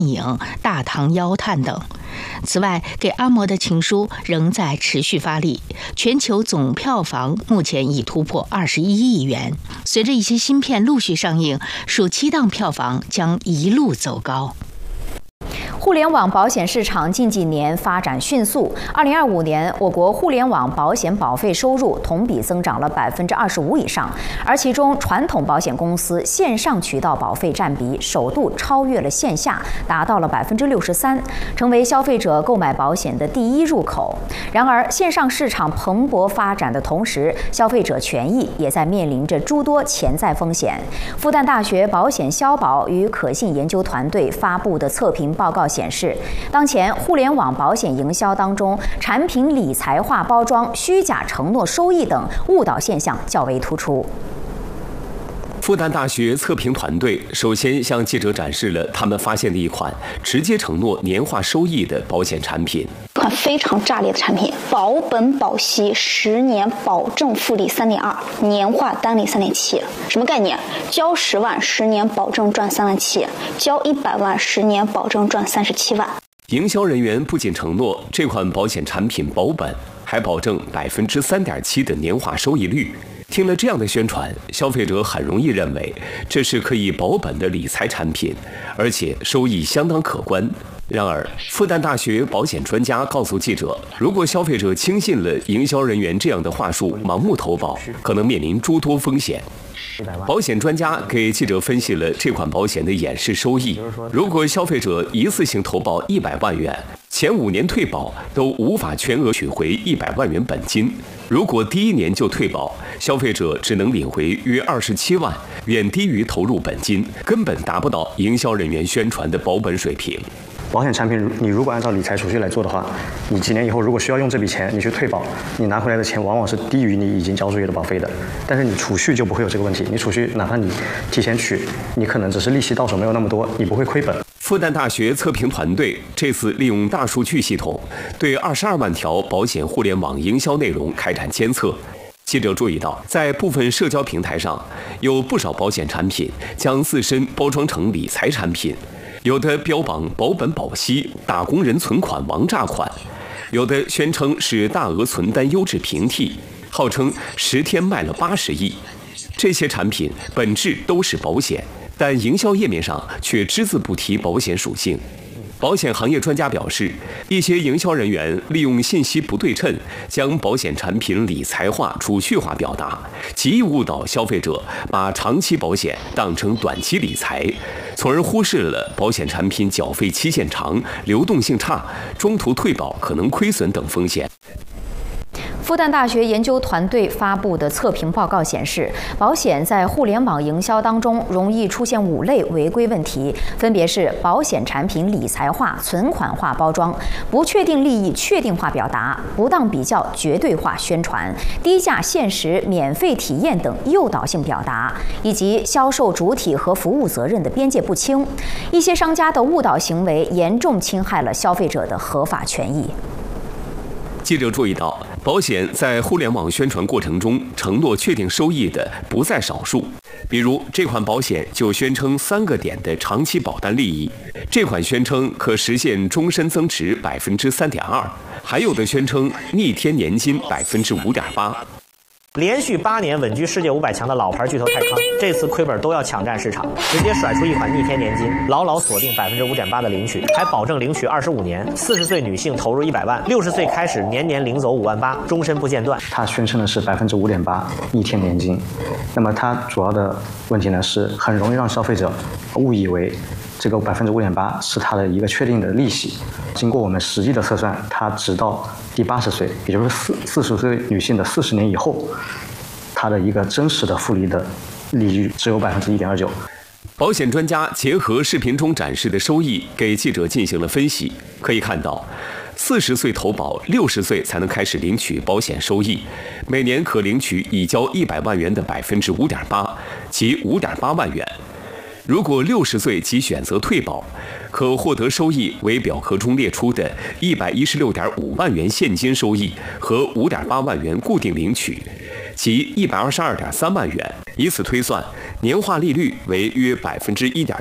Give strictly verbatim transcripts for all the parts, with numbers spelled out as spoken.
影、大唐妖探等。此外，给阿嬷的情书仍在持续发力，全球总票房目前已突破二十一亿元。随着一些新片陆续上映，暑期档票房将一路走高。 互联网保险市场近几年发展迅速。二零二五年，我国互联网保险保费收入同比增长了百分之二十五以上，而其中传统保险公司线上渠道保费占比首度超越了线下，达到了百分之六十三，成为消费者购买保险的第一入口。然而，线上市场蓬勃发展的同时，消费者权益也在面临着诸多潜在风险。复旦大学保险消保与可信研究团队发布的测评报告显示，当前互联网保险营销当中，产品理财化包装、虚假承诺收益等误导现象较为突出。 复旦大学测评团队首先向记者展示了他们发现的一款直接承诺年化收益的保险产品。 一款非常炸裂的产品，保本保息，十年保证复利三点二，年化单利三点七。什么概念？交十万，十年保证赚三万七；交一百万，十年保证赚三十七万。 营销人员不仅承诺这款保险产品保本，还保证百分之三点七的年化收益率。听了这样的宣传，消费者很容易认为这是可以保本的理财产品，而且收益相当可观。然而，复旦大学保险专家告诉记者，如果消费者轻信了营销人员这样的话术，盲目投保，可能面临诸多风险。保险专家给记者分析了这款保险的演示收益。如果消费者一次性投保一百万元，前五年退保都无法全额取回一百万元本金。如果第一年就退保，消费者只能领回约二十七万，远低于投入本金，根本达不到营销人员宣传的保本水平。 保险产品，你如果按照理财储蓄来做的话，你几年以后如果需要用这笔钱，你去退保，你拿回来的钱往往是低于你已经交出去的保费的。但是你储蓄就不会有这个问题，你储蓄哪怕你提前取，你可能只是利息到手没有那么多，你不会亏本。 复旦大学测评团队这次利用大数据系统，对二十二万条保险互联网营销内容开展监测。记者注意到，在部分社交平台上，有不少保险产品将自身包装成理财产品。有的标榜保本保息、打工人存款王炸款，有的宣称是大额存单优质平替，号称十天卖了八十亿。这些产品本质都是保险，但营销页面上却只字不提保险属性。保险行业专家表示，一些营销人员利用信息不对称，将保险产品理财化、储蓄化表达，极易误导消费者把长期保险当成短期理财，从而忽视了保险产品缴费期限长、流动性差、中途退保可能亏损等风险。 复旦大学研究团队发布的测评报告显示，保险在互联网营销当中容易出现五类违规问题，分别是保险产品理财化、存款化包装、不确定利益确定化表达、不当比较绝对化宣传、低价限时免费体验等诱导性表达，以及销售主体和服务责任的边界不清。一些商家的误导行为严重侵害了消费者的合法权益。 记者注意到，保险在互联网宣传过程中承诺确定收益的不在少数。比如，这款保险就宣称三个点的长期保单利益，这款宣称可实现终身增值百分之三点二，还有的宣称逆天年金百分之五点八。 连续八年稳居世界五百强的老牌巨头泰康，这次亏本都要抢占市场，直接甩出一款逆天年金，牢牢锁定百分之五点八的领取，还保证领取二十五年，四十岁女性投入一百万，六十岁开始年年领走五万八，终身不间断。 它宣称的是百分之五点八逆天年金，那么它主要的问题呢是很容易让消费者误以为这个百分之五点八是它的一个确定的利息。经过我们实际的测算，它直到第八十岁，也就是四四十岁女性的四十年以后，它的一个真实的复利的利率只有百分之一点二九。 保险专家结合视频中展示的收益，给记者进行了分析。可以看到，四十岁投保，六十岁才能开始领取保险收益，每年可领取已交一百万元的百分之五点八，即五点八万元。如果六十岁即选择退保，可获得收益为表格中列出的一百一十六点五万元现金收益和五点八万元固定领取，即一百二十二点三万元。以此推算，年化利率为约百分之一点一。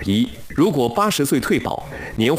如果八十岁退保，年